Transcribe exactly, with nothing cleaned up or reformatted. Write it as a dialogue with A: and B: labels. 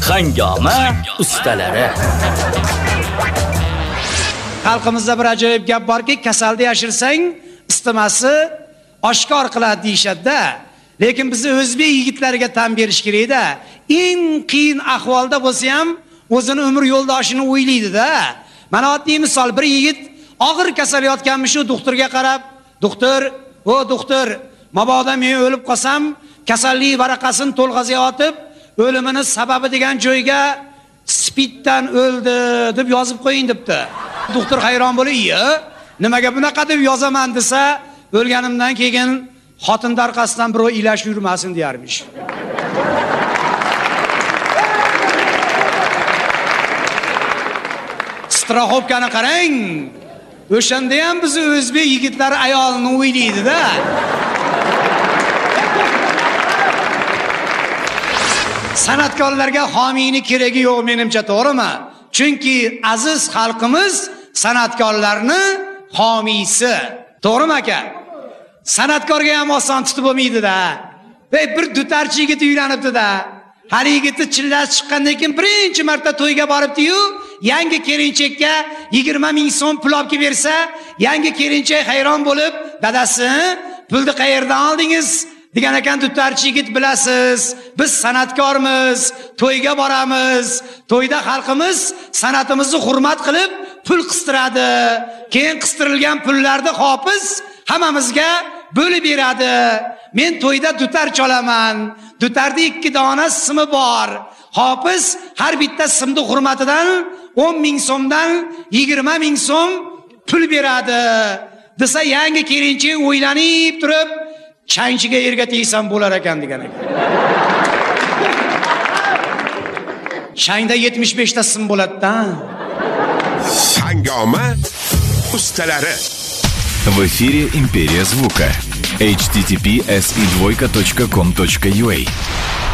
A: Hangoma ustalari.
B: Xalqimizda bir ajoyib gap borki, kasalni yashirsang, istimasi oshkor qiladi deyshadi-da. Lekin bizni o'zbek yigitlariga tan berish kerak-da. Eng qiyin ahvolda bo'lsa ham o'zini umr yo'ldoshini o'ylaydi-da. Mana oddiy misol, bir yigit og'ir kasal yotganmi shu doktorga qarab, "Doktor, o doktor, mabodo men o'lib qolsam, kasallik varaqasini to'lg'azayotib, o'limini sababi degan joyga spiddan o'ldi deb yozib qo'ying" debdi. Doktor hayron bo'lib, "Iya, nimaga bunaqa deb yozaman" desa, o'lganimdan keyin xotin darqasidan birov ilash yurmasin deyarmish. Straxovkani qarang. O'shanda ham biz o'zbek yigitlari ayolni o'ylaydi-da. San'atkorlarga homiyni keragi yo'q menimcha, to'g'rimi? Chunki aziz xalqimiz san'atkorlarni homiysi. To'g'rimi aka? San'atkorga ham oson tutib bo'lmaydi-da. Ey, bir dutarchi yigit uylanibdi-da. Har yigitni chillasi chiqqandan keyin birinchi marta to'yga boribdi-yu, yangi kelinchakka yigirma ming so'm pul olib bersa, yangi kelinchak hayron bo'lib, "Dadasi, pulni qayerdan oldingiz?" degan ekan dutarchi yigit. "Bilasiz, biz san'atkormiz, to'yga boramiz. To'yda xalqimiz san'atimizni hurmat qilib pul qistiradi. Keyin qistirilgan pullarni hofiz hammamizga bo'lib beradi. Men to'yda dutar cholaman. Dutarda ikki dona simi bor. Hofiz har bitta simni hurmatidan o'n ming so'mdan yigirma ming so'm pul beradi" desa, yangi kelinchak o'ylanib turib, "Chanchiga erga tegsam bo'lar ekan" degan ekan. Changda yetmish besh ta sim bo'ladi-da.
C: Hangoma ustalari.
D: В эфире Империя звука. эйч ти ти пи эс и двойка точка ком точка ю а